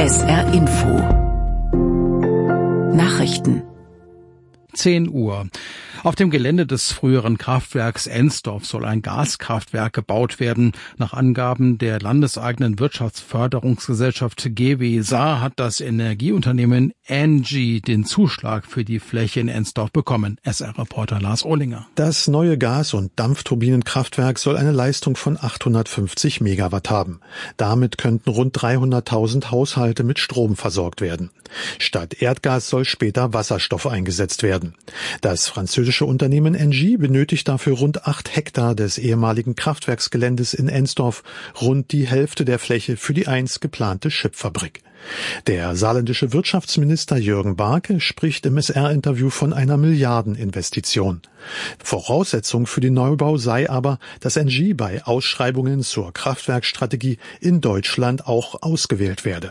SR Info Nachrichten 10 Uhr. Auf dem Gelände des früheren Kraftwerks Ensdorf soll ein Gaskraftwerk gebaut werden. Nach Angaben der landeseigenen Wirtschaftsförderungsgesellschaft GWSA hat das Energieunternehmen ENGIE den Zuschlag für die Fläche in Ensdorf bekommen. SR-Reporter Lars Ohlinger. Das neue Gas- und Dampfturbinenkraftwerk soll eine Leistung von 850 Megawatt haben. Damit könnten rund 300.000 Haushalte mit Strom versorgt werden. Statt Erdgas soll später Wasserstoff eingesetzt werden. Das französische Unternehmen ENGIE benötigt dafür rund 8 Hektar des ehemaligen Kraftwerksgeländes in Ensdorf, rund die Hälfte der Fläche für die einst geplante Chipfabrik. Der saarländische Wirtschaftsminister Jürgen Barke spricht im SR-Interview von einer Milliardeninvestition. Voraussetzung für den Neubau sei aber, dass ENGIE bei Ausschreibungen zur Kraftwerkstrategie in Deutschland auch ausgewählt werde.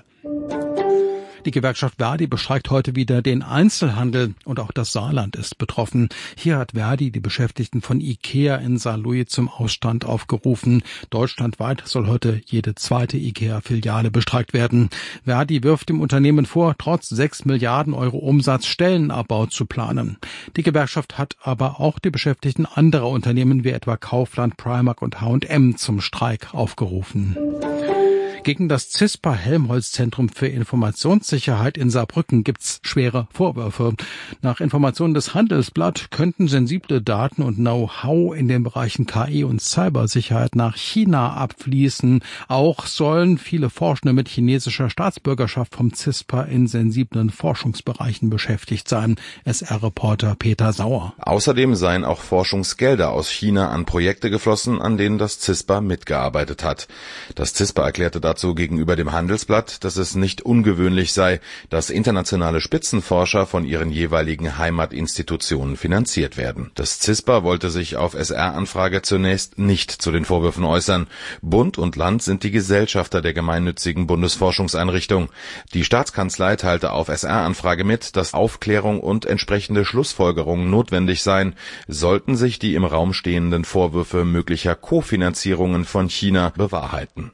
Die Gewerkschaft Verdi bestreikt heute wieder den Einzelhandel und auch das Saarland ist betroffen. Hier hat Verdi die Beschäftigten von IKEA in Saarlouis zum Ausstand aufgerufen. Deutschlandweit soll heute jede zweite IKEA-Filiale bestreikt werden. Verdi wirft dem Unternehmen vor, trotz 6 Milliarden Euro Umsatz Stellenabbau zu planen. Die Gewerkschaft hat aber auch die Beschäftigten anderer Unternehmen wie etwa Kaufland, Primark und H&M zum Streik aufgerufen. Gegen das CISPA-Helmholtz-Zentrum für Informationssicherheit in Saarbrücken gibt's schwere Vorwürfe. Nach Informationen des Handelsblatt könnten sensible Daten und Know-how in den Bereichen KI und Cybersicherheit nach China abfließen. Auch sollen viele Forschende mit chinesischer Staatsbürgerschaft vom CISPA in sensiblen Forschungsbereichen beschäftigt sein. SR-Reporter Peter Sauer. Außerdem seien auch Forschungsgelder aus China an Projekte geflossen, an denen das CISPA mitgearbeitet hat. Das CISPA erklärte dazu gegenüber dem Handelsblatt, dass es nicht ungewöhnlich sei, dass internationale Spitzenforscher von ihren jeweiligen Heimatinstitutionen finanziert werden. Das CISPA wollte sich auf SR-Anfrage zunächst nicht zu den Vorwürfen äußern. Bund und Land sind die Gesellschafter der gemeinnützigen Bundesforschungseinrichtung. Die Staatskanzlei teilte auf SR-Anfrage mit, dass Aufklärung und entsprechende Schlussfolgerungen notwendig seien, sollten sich die im Raum stehenden Vorwürfe möglicher Kofinanzierungen von China bewahrheiten.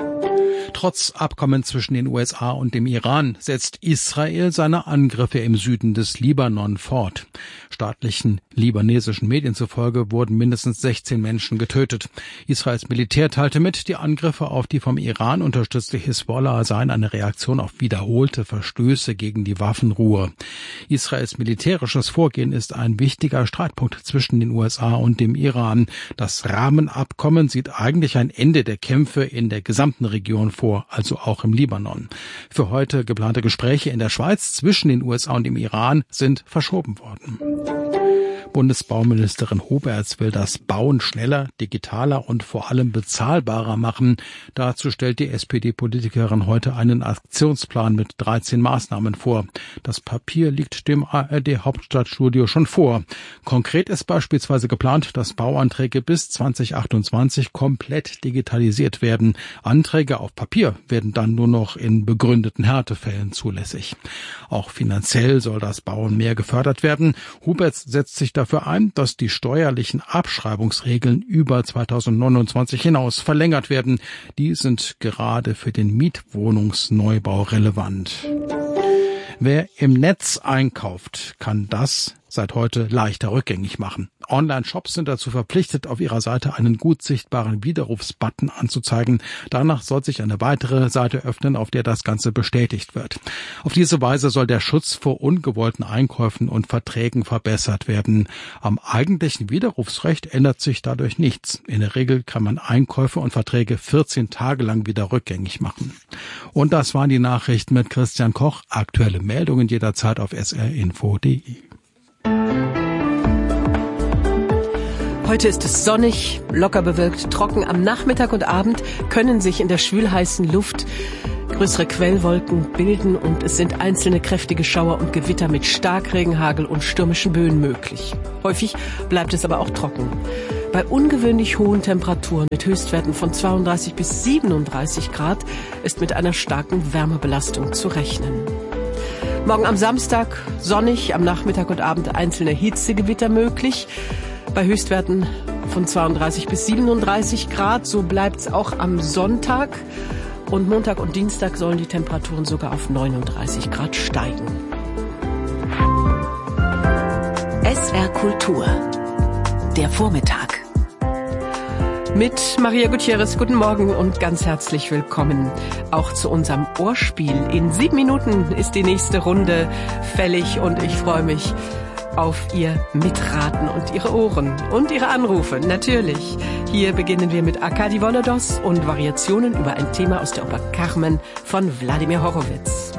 Trotz Abkommen zwischen den USA und dem Iran setzt Israel seine Angriffe im Süden des Libanon fort. Staatlichen libanesischen Medien zufolge wurden mindestens 16 Menschen getötet. Israels Militär teilte mit, die Angriffe auf die vom Iran unterstützte Hisbollah seien eine Reaktion auf wiederholte Verstöße gegen die Waffenruhe. Israels militärisches Vorgehen ist ein wichtiger Streitpunkt zwischen den USA und dem Iran. Das Rahmenabkommen sieht eigentlich ein Ende der Kämpfe in der gesamten Region vor, also auch im Libanon. Für heute geplante Gespräche in der Schweiz zwischen den USA und dem Iran sind verschoben worden. Bundesbauministerin Huberts will das Bauen schneller, digitaler und vor allem bezahlbarer machen. Dazu stellt die SPD-Politikerin heute einen Aktionsplan mit 13 Maßnahmen vor. Das Papier liegt dem ARD-Hauptstadtstudio schon vor. Konkret ist beispielsweise geplant, dass Bauanträge bis 2028 komplett digitalisiert werden. Anträge auf Papier werden dann nur noch in begründeten Härtefällen zulässig. Auch finanziell soll das Bauen mehr gefördert werden. Huberts setzt sich dafür ein, dass die steuerlichen Abschreibungsregeln über 2029 hinaus verlängert werden. Die sind gerade für den Mietwohnungsneubau relevant. Wer im Netz einkauft, kann das seit heute leichter rückgängig machen. Online-Shops sind dazu verpflichtet, auf ihrer Seite einen gut sichtbaren Widerrufsbutton anzuzeigen. Danach soll sich eine weitere Seite öffnen, auf der das Ganze bestätigt wird. Auf diese Weise soll der Schutz vor ungewollten Einkäufen und Verträgen verbessert werden. Am eigentlichen Widerrufsrecht ändert sich dadurch nichts. In der Regel kann man Einkäufe und Verträge 14 Tage lang wieder rückgängig machen. Und das waren die Nachrichten mit Christian Koch. Aktuelle Meldungen jederzeit auf srinfo.de. Heute ist es sonnig, locker bewölkt, trocken. Am Nachmittag und Abend können sich in der schwülheißen Luft größere Quellwolken bilden und es sind einzelne kräftige Schauer und Gewitter mit Starkregen, Hagel und stürmischen Böen möglich. Häufig bleibt es aber auch trocken. Bei ungewöhnlich hohen Temperaturen mit Höchstwerten von 32 bis 37 Grad ist mit einer starken Wärmebelastung zu rechnen. Morgen am Samstag sonnig, am Nachmittag und Abend einzelne Hitzegewitter möglich. Bei Höchstwerten von 32 bis 37 Grad, so bleibt es auch am Sonntag. Und Montag und Dienstag sollen die Temperaturen sogar auf 39 Grad steigen. SR Kultur. Der Vormittag. Mit Maria Gutierrez, guten Morgen und ganz herzlich willkommen auch zu unserem Ohrspiel. In 7 Minuten ist die nächste Runde fällig und ich freue mich auf Ihr Mitraten und Ihre Ohren und Ihre Anrufe, natürlich. Hier beginnen wir mit Arkadi Volodos und Variationen über ein Thema aus der Oper Carmen von Wladimir Horowitz.